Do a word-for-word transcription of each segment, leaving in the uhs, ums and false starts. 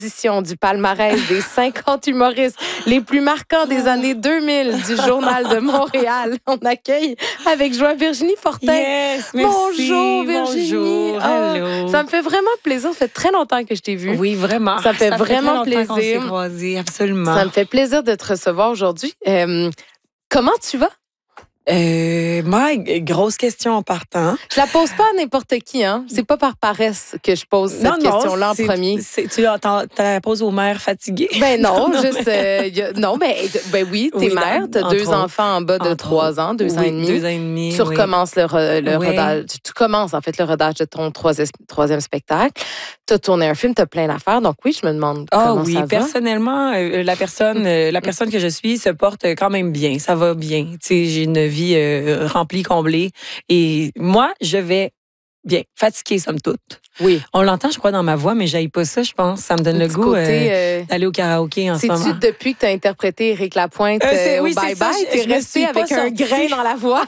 édition du palmarès des cinquante humoristes les plus marquants des années deux mille du Journal de Montréal. On accueille avec joie Virginie Fortin. Yes, merci. Bonjour Virginie. Bonjour, hello. Oh, ça me fait vraiment plaisir. Ça fait très longtemps que je t'ai vu. Oui, vraiment. Ça me fait ça vraiment fait très longtemps plaisir. qu'on s'est croisés, absolument. Ça me fait plaisir de te recevoir aujourd'hui. Euh, comment tu vas? Euh, Mike, grosse question en partant. Je la pose pas à n'importe qui, hein. C'est pas par paresse que je pose cette non, non, question-là en c'est, premier. C'est, tu la, la poses aux mères fatiguées. Ben non, non juste euh, y a, non, ben, ben oui, t'es oui, mère, t'as deux autres. enfants en bas de trois ans, deux oui, ans et demi. Deux ans et demi. Tu oui. recommences le, re, le oui. rodage. Tu, tu commences en fait le rodage de ton troisième, troisième spectacle. T'as tourné un film, t'as plein d'affaires. Donc oui, je me demande ah, comment oui, ça va. Personnellement, euh, la personne, euh, la personne que je suis se porte quand même bien. Ça va bien. Tu sais, j'ai une vie euh, remplie, comblée. Et moi, je vais bien, fatiguée somme toute. Oui. On l'entend, je crois, dans ma voix, mais j'aille pas ça, je pense. Ça me donne le goût côté, euh, euh, d'aller au karaoké en ce moment. C'est-tu depuis que tu as interprété Éric Lapointe Euh, c'est- euh, oui, au c'est Bye ça, Bye? je- T'es je me resté suis avec pas un sortie. grain dans la voix.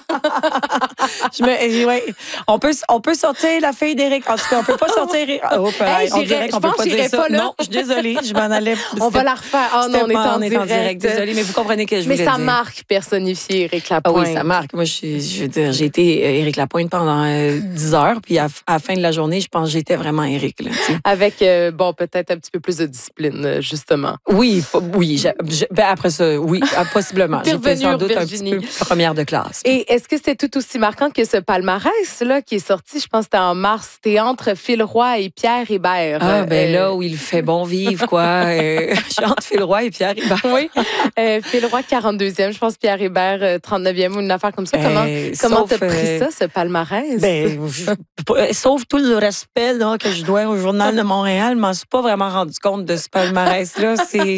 je me, ouais, on peut, on peut sortir la fille d'Éric. En tout cas, on peut pas sortir. Oh, Hey, on j'irais- dirait qu'on je peut pense pas que dire j'irais ça. pas là. Non, je suis désolée, je m'en allais. On va la refaire. Ah non, on est en on est direct. en direct. Désolée, mais vous comprenez que je Mais voulais ça dire. marque personnifié Éric Ah Lapointe. oui, ça marque. Moi, je, je veux dire, j'ai été euh, Éric Lapointe pendant euh, dix heures, puis à, à la fin de la journée, je pense que j'étais vraiment Éric. Là, tu sais. Avec, euh, bon, peut-être un petit peu plus de discipline, euh, justement. Oui, oui. j'ai- j'ai- ben après ça, oui, ah, possiblement. T'es J'étais sans revenue, doute Virginie. un petit peu première de classe. Et est-ce que c'était tout aussi marquant que ce palmarès-là qui est sorti, je pense que c'était en mars, c'était entre Phil Roy et Pierre Hébert. Ah, ben Euh, là où il fait bon vivre, quoi. euh, je suis entre Phil Roy et Pierre Hébert. Oui. Euh, Phil Roy, quarante-deuxième, je pense Pierre Hébert, euh, trente-neuvième ou une affaire comme ça. Comment Euh, comment sauf, t'as pris euh, ça, ce palmarès? Ben, je- euh, sauf tout le respect là, que je dois au Journal de Montréal, je m'en suis pas vraiment rendu compte de ce palmarès-là. C'est,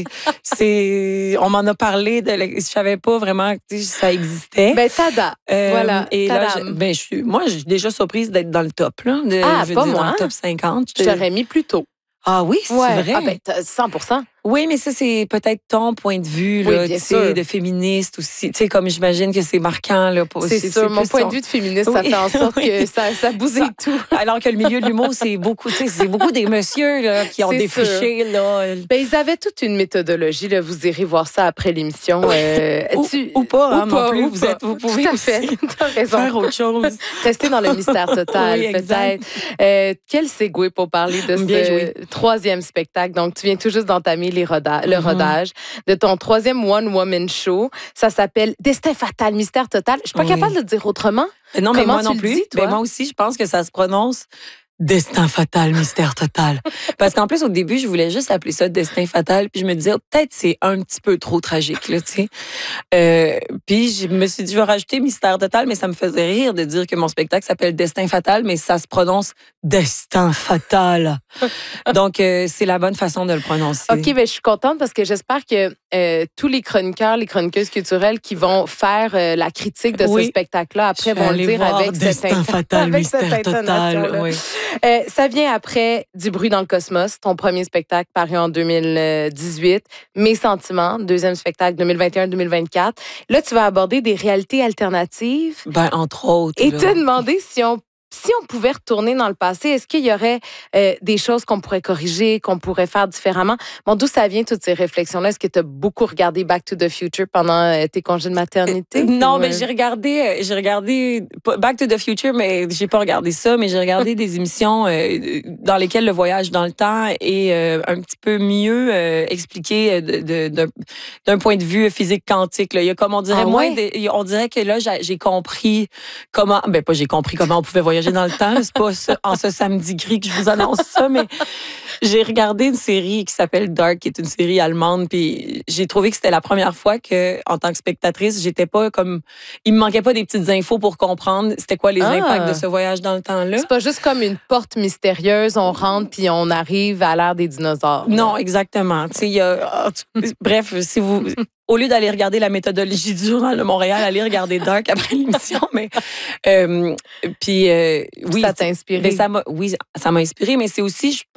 c'est, on m'en a parlé, de, je savais pas vraiment que ça existait. Ben, tada. Euh, voilà. Et là, tadam. je, ben, je suis, moi, je suis déjà surprise d'être dans le top, là. De, Ah, je veux pas dire, moi. dans le top cinquante. Je t'aurais mis plus tôt. Ah oui, c'est Ouais. vrai. Ah, ben, t'as cent pour cent. Oui, mais ça, c'est peut-être ton point de vue, Oui, là, bien tu sais, sûr. de féministe aussi. Tu sais, comme j'imagine que c'est marquant, là. Pour, C'est sûr. Mon plus point ton- de vue de féministe, ça Oui. fait en sorte Oui. que ça, ça bousille Ça- tout. Alors que le milieu de l'humour, c'est beaucoup, tu sais, c'est beaucoup des messieurs, là, qui ont C'est défriché, là. Ben, ils avaient toute une méthodologie. Là. Vous irez voir ça après l'émission. Euh, Ou, tu- ou pas, hein, ou non pas, plus. ou Vous, pas. êtes, vous pouvez Tout à aussi fait. T'as raison. faire autre chose. Rester dans le mystère total, Oui, exact. peut-être. Euh, quel segue pour parler de Bien ce joué. troisième spectacle. Donc, tu viens tout juste d'entamer les roda- le Mhm. rodage de ton troisième one-woman show. Ça s'appelle Destin fatal, mystère total. Je suis pas Oui. capable de le dire autrement. Non, mais Comment moi tu non le plus. dis, toi? Ben, moi aussi, je pense que ça se prononce Destin fatal, mystère total. Parce qu'en plus, au début, je voulais juste appeler ça Destin fatal, puis je me disais, oh, peut-être c'est un petit peu trop tragique, là, tu sais. Euh, puis je me suis dit, je vais rajouter mystère total, mais ça me faisait rire de dire que mon spectacle s'appelle Destin fatal, mais ça se prononce Destin fatal. Donc, euh, c'est la bonne façon de le prononcer. OK, ben, je suis contente parce que j'espère que euh, tous les chroniqueurs, les chroniqueuses culturelles qui vont faire euh, la critique de Oui. ce spectacle-là, après, Je vais vont le aller dire voir avec Destin cette, fatal, avec cette mystère total. intonation-là. Oui. Euh, ça vient après Du bruit dans le cosmos, ton premier spectacle paru en deux mille dix-huit. Mes sentiments, deuxième spectacle deux mille vingt et un deux mille vingt-quatre. Là, tu vas aborder des réalités alternatives Ben, entre autres. et là. te demander si on si on pouvait retourner dans le passé, est-ce qu'il y aurait euh, des choses qu'on pourrait corriger, qu'on pourrait faire différemment? Bon, d'où ça vient, toutes ces réflexions-là? Est-ce que tu as beaucoup regardé Back to the Future pendant euh, tes congés de maternité? Non, Ou, mais euh, j'ai regardé, euh, j'ai regardé pas- Back to the Future, mais j'ai pas regardé ça, mais j'ai regardé des émissions euh, dans lesquelles le voyage dans le temps est euh, un petit peu mieux euh, expliqué de- de- d'un d'un point de vue physique quantique. Là. Il y a comme on dirait Ah moins, ouais? de- on dirait que là j'ai j'ai compris comment, ben pas j'ai compris comment on pouvait voyager dans le temps. C'est pas ça- en ce samedi gris que je vous annonce ça, mais j'ai regardé une série qui s'appelle Dark, qui est une série allemande, puis j'ai trouvé que c'était la première fois que, en tant que spectatrice, j'étais pas comme, il me manquait pas des petites infos pour comprendre c'était quoi les Ah. impacts de ce voyage dans le temps-là. C'est pas juste comme une porte mystérieuse, on rentre puis on arrive à l'ère des dinosaures. Non, exactement. Tu sais, il y a, bref, si vous, au lieu d'aller regarder la méthodologie du Journal de Montréal, allez regarder Dark après l'émission, mais euh, puis euh, oui, Ça t'a inspiré? mais ça m'a, oui, ça m'a inspiré, mais c'est aussi, je pense,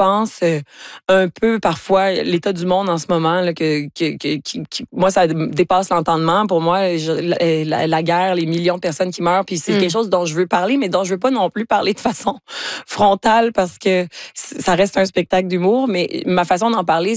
euh, un peu parfois l'état du monde en ce moment, là, que, que, que qui, qui, moi, ça dépasse l'entendement. Pour moi, je, la, la guerre, les millions de personnes qui meurent, puis c'est mm. quelque chose dont je veux parler, mais dont je veux pas non plus parler de façon frontale parce que ça reste un spectacle d'humour, mais ma façon d'en parler,